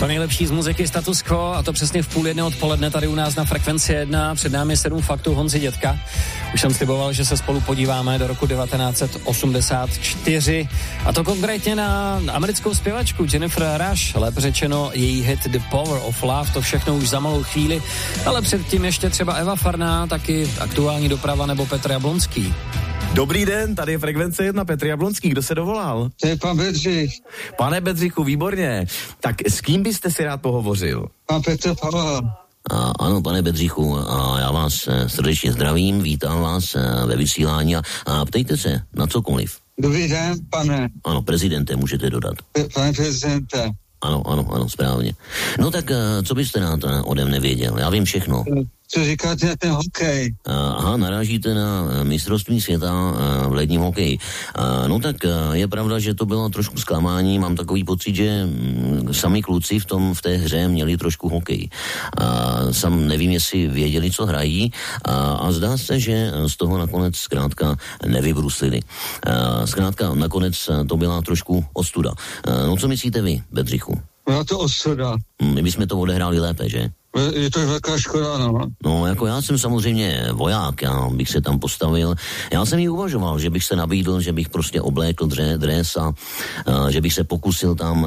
To nejlepší z muziky Status Quo, a to přesně v 12:30 odpoledne tady u nás na Frekvenci 1. Před námi 7 faktů Honzy Dětka. Už jsem sliboval, že se spolu podíváme do roku 1984. A to konkrétně na americkou zpěvačku Jennifer Rush, lépe řečeno její hit The Power of Love, to všechno už za malou chvíli. Ale předtím ještě třeba Eva Farná, taky Aktuální doprava nebo Petr Jablonský. Dobrý den, tady je Frekvence 1, Petr Jablonský, kdo se dovolal? To je pan Bedřich. Pane Bedřichu, výborně. Tak s kým byste si rád pohovořil? Pan Petr Pavel. Ano, pane Bedřichu, já vás srdečně zdravím, vítám vás ve vysílání a ptejte se na cokoliv. Dobrý den, pane. Ano, prezidente můžete dodat. Pane prezidente. Ano, správně. No tak, co byste ode mne věděl? Já vím všechno. Co říkáte na ten hokej? Aha, narážíte na mistrovství světa v ledním hokeji. No tak je pravda, že to bylo trošku zklamání. Mám takový pocit, že sami kluci v té hře měli trošku hokej. Sam nevím, jestli věděli, co hrají, a zdá se, že z toho nakonec zkrátka nevybruslili. Zkrátka nakonec to byla trošku ostuda. No co myslíte vy, Bedřichu? Byla to ostuda. My bychom to odehráli lépe, že? Je to velká škoda, no. No, jako já jsem samozřejmě voják, já bych se tam postavil. Já jsem jí uvažoval, že bych se nabídl, že bych prostě oblékl dres a že bych se pokusil tam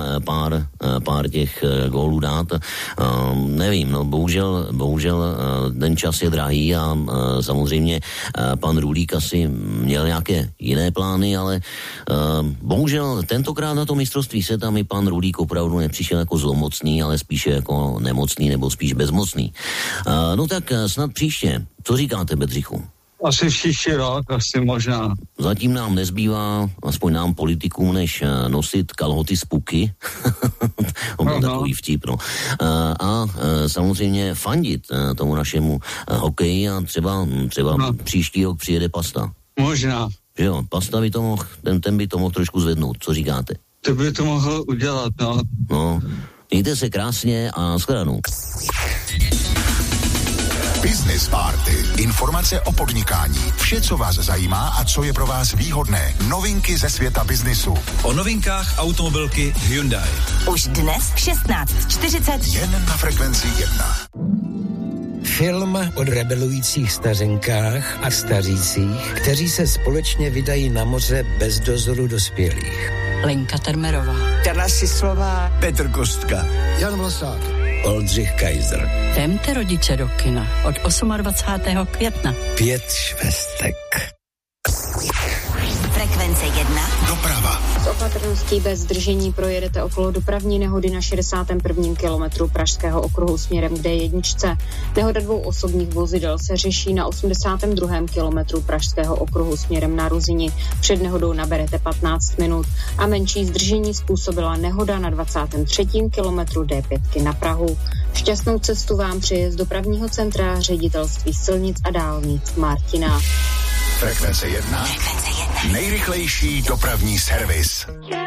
pár těch gólů dát. Nevím, no, bohužel ten čas je drahý a samozřejmě pan Rulík asi měl nějaké jiné plány, ale bohužel tentokrát na to mistrovství světa mi pan Rulík opravdu nepřišel jako zlomocný, ale spíše jako nemocný nebo spíš bezmocný. No tak snad příště. Co říkáte, Bedřichu? Asi příští rok, asi možná. Zatím nám nezbývá, aspoň nám politikům, než nosit kalhoty z puky. On byl takový vtip, no. A samozřejmě fandit tomu našemu hokeji a třeba příští rok přijede Pasta. Možná. Že jo, Pasta by to mohl, ten by to mohl trošku zvednout. Co říkáte? To by to mohl udělat, no. No, mějte se krásně a shledanou. Business Party. Informace o podnikání. Vše, co vás zajímá a co je pro vás výhodné. Novinky ze světa biznisu. O novinkách automobilky Hyundai. Už dnes 16:40. Jen na Frekvenci 1. Film o rebelujících stařenkách a stařících, kteří se společně vydají na moře bez dozoru dospělých. Lenka Termerová. Jana Sislová. Petr Kostka. Jan Vlasák. Oldřich Kaiser. Vemte rodiče do kina od 28. května. 5 švestek. Frekvence 1. Doprava. S opatrností bez zdržení projedete okolo dopravní nehody na 61. kilometru Pražského okruhu směrem k D1. Nehoda 2 osobních vozidel se řeší na 82. kilometru Pražského okruhu směrem na Ruzini. Před nehodou naberete 15 minut a menší zdržení způsobila nehoda na 23. kilometru D5 na Prahu. Šťastnou cestu vám přeje z dopravního centra Ředitelství silnic a dálnic Martina. Frekvence 1. Nejrychlejší dopravní servis.